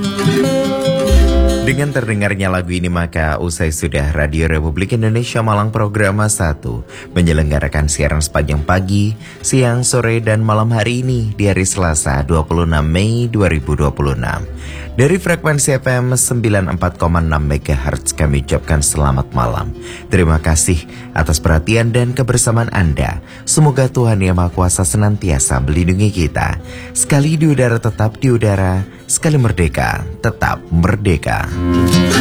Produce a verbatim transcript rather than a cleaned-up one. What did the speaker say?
Dengan terdengarnya lagu ini maka usai sudah Radio Republik Indonesia Malang Programa satu menyelenggarakan siaran sepanjang pagi, siang, sore, dan malam hari ini di hari Selasa dua puluh enam Mei dua ribu dua puluh enam. Dari frekuensi F M sembilan puluh empat koma enam MHz kami ucapkan selamat malam. Terima kasih atas perhatian dan kebersamaan Anda. Semoga Tuhan Yang Maha Kuasa senantiasa melindungi kita. Sekali di udara tetap di udara, sekali merdeka tetap merdeka.